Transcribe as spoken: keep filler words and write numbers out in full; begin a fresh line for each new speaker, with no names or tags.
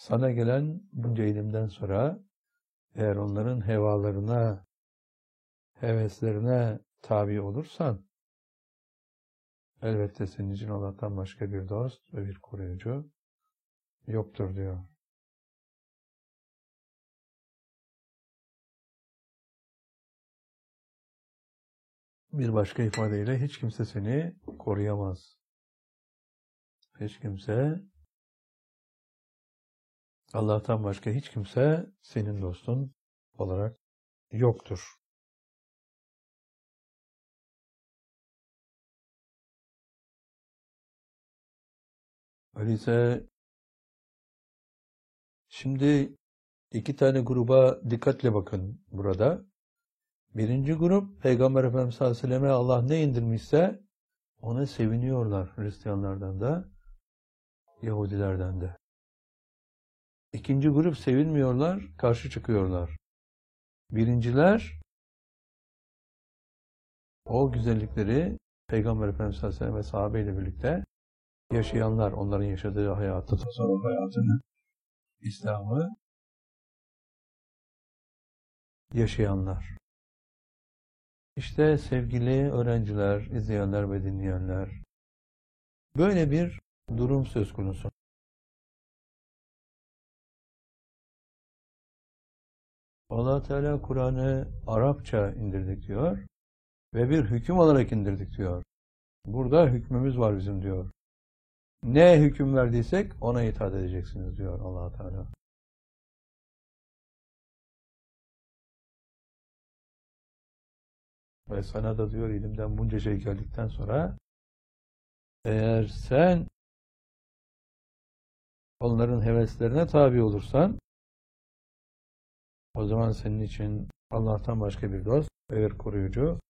Sana gelen bunca ilimden sonra eğer onların hevalarına, heveslerine tabi olursan elbette senin için Allah'tan başka bir dost ve bir koruyucu yoktur diyor. Bir başka ifadeyle hiç kimse seni koruyamaz. Hiç kimse, Allah'tan başka hiç kimse senin dostun olarak yoktur. Öyleyse şimdi iki tane gruba dikkatle bakın burada. Birinci grup, Peygamber Efendimiz sallallahu aleyhi ve selleme Allah ne indirmişse ona seviniyorlar, Hristiyanlardan da, Yahudilerden de. İkinci grup sevinmiyorlar, karşı çıkıyorlar. Birinciler, o güzellikleri Peygamber Efendimiz sallallahu aleyhi ve sellem ve sahabeyle birlikte yaşayanlar, onların yaşadığı hayatı, tasavvuf hayatını, İslam'ı yaşayanlar. İşte sevgili öğrenciler, izleyenler ve dinleyenler, böyle bir durum söz konusu. Allah Teala Kur'an'ı Arapça indirdik diyor ve bir hüküm olarak indirdik diyor. Burada hükmümüz var bizim diyor. Ne hüküm verdiysek ona itaat edeceksiniz diyor Allah Teala. Ve sana da diyor ilimden bunca şey geldikten sonra eğer sen onların heveslerine tabi olursan o zaman senin için Allah'tan başka bir dost ve bir koruyucu